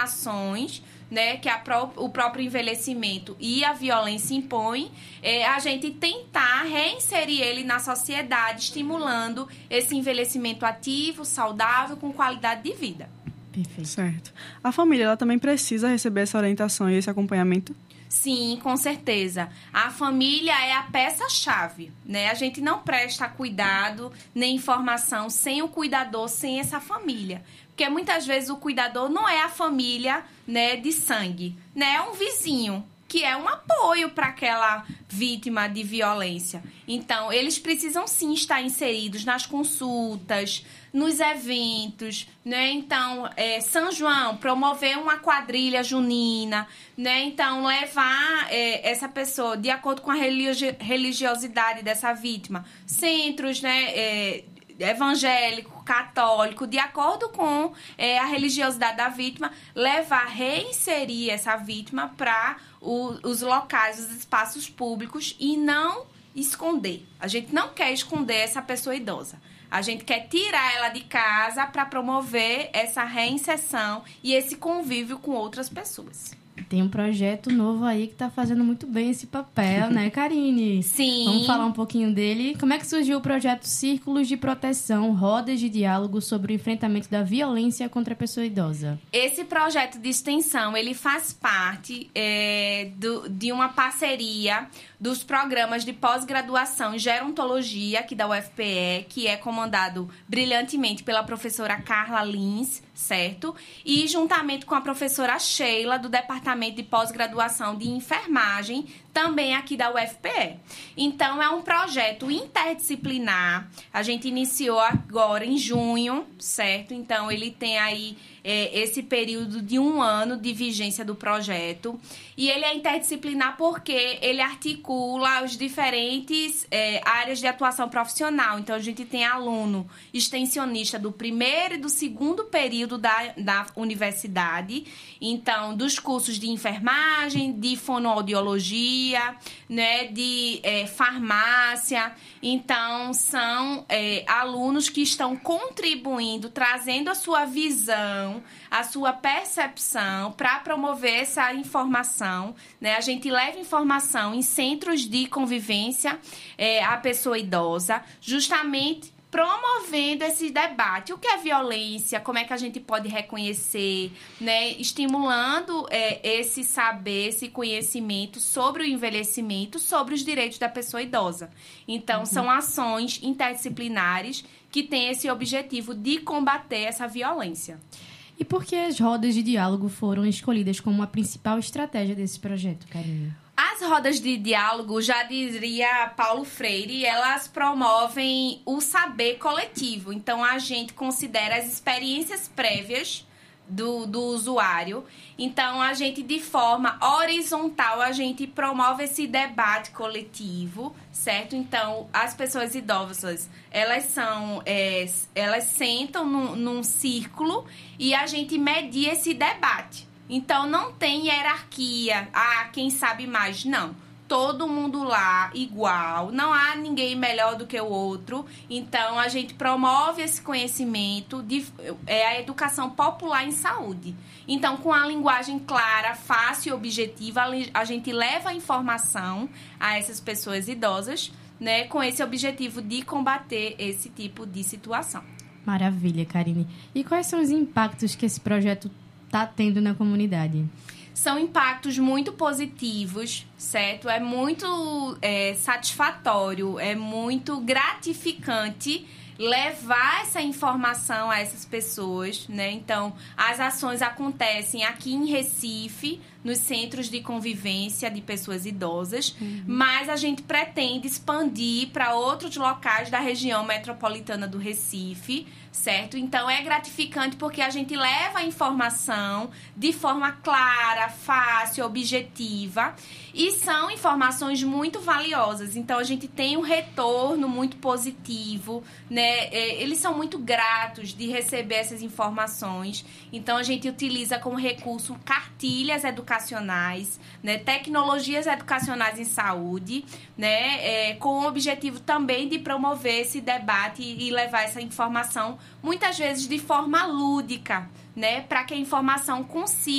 ações, né, que o próprio envelhecimento e a violência impõem, a gente tentar reinserir ele na sociedade, estimulando esse envelhecimento ativo, saudável, com qualidade de vida. Perfeito. Certo. A família, ela também precisa receber essa orientação e esse acompanhamento? Sim, com certeza. A família é a peça-chave, né? A gente não presta cuidado nem informação sem o cuidador, sem essa família. Porque muitas vezes o cuidador não é a família, né, de sangue, né? É um vizinho, que é um apoio para aquela vítima de violência. Então, eles precisam sim estar inseridos nas consultas, nos eventos, né? Então, São João, promover uma quadrilha junina, né? Então, levar essa pessoa, de acordo com a religiosidade dessa vítima, centros, né? Evangélico, católico, de acordo com a religiosidade da vítima, reinserir essa vítima para os locais, os espaços públicos e não esconder. A gente não quer esconder essa pessoa idosa. A gente quer tirar ela de casa para promover essa reinserção e esse convívio com outras pessoas. Tem um projeto novo aí que está fazendo muito bem esse papel, né, Karine? Sim. Vamos falar um pouquinho dele. Como é que surgiu o projeto Círculos de Proteção, Rodas de Diálogo sobre o Enfrentamento da Violência contra a Pessoa Idosa? Esse projeto de extensão, ele faz parte de uma parceria dos programas de pós-graduação em gerontologia aqui da UFPE, que é comandado brilhantemente pela professora Carla Lins, certo? E juntamente com a professora Sheila, do Departamento de Pós-Graduação de Enfermagem, também aqui da UFPE. Então, é um projeto interdisciplinar. A gente iniciou agora em junho, certo? Então, ele tem aí esse período de 1 ano de vigência do projeto. E ele é interdisciplinar porque ele articula as diferentes áreas de atuação profissional. Então, a gente tem aluno extensionista do 1º e do 2º período da universidade. Então, dos cursos de enfermagem, de fonoaudiologia, né, de farmácia. Então, são alunos que estão contribuindo, trazendo a sua visão, a sua percepção para promover essa informação, né? A gente leva informação em centros de convivência à pessoa idosa, justamente promovendo esse debate. O que é violência? Como é que a gente pode reconhecer, né? Estimulando esse saber, esse conhecimento sobre o envelhecimento, sobre os direitos da pessoa idosa. Então, são ações interdisciplinares que têm esse objetivo de combater essa violência. E por que as rodas de diálogo foram escolhidas como a principal estratégia desse projeto, Karine? As rodas de diálogo, já diria Paulo Freire, elas promovem o saber coletivo. Então, a gente considera as experiências prévias do usuário. Então, a gente, de forma horizontal, a gente promove esse debate coletivo, certo? Então, as pessoas idosas, elas sentam num círculo e a gente media esse debate. Então, não tem hierarquia, quem sabe mais, não. Todo mundo lá igual, não há ninguém melhor do que o outro. Então, a gente promove esse conhecimento, a educação popular em saúde. Então, com a linguagem clara, fácil e objetiva, a gente leva a informação a essas pessoas idosas, né, com esse objetivo de combater esse tipo de situação. Maravilha, Karine. E quais são os impactos que esse projeto está tendo na comunidade? São impactos muito positivos, certo? É muito satisfatório, é muito gratificante levar essa informação a essas pessoas, né? Então, as ações acontecem aqui em Recife, nos centros de convivência de pessoas idosas, mas a gente pretende expandir para outros locais da região metropolitana do Recife, certo? Então, é gratificante porque a gente leva a informação de forma clara, fácil, objetiva, e são informações muito valiosas. Então, a gente tem um retorno muito positivo, né? Eles são muito gratos de receber essas informações. Então, a gente utiliza como recurso cartilhas educacionais, né? Tecnologias educacionais em saúde, né? Com o objetivo também de promover esse debate e levar essa informação, muitas vezes de forma lúdica, né? Para que a informação consiga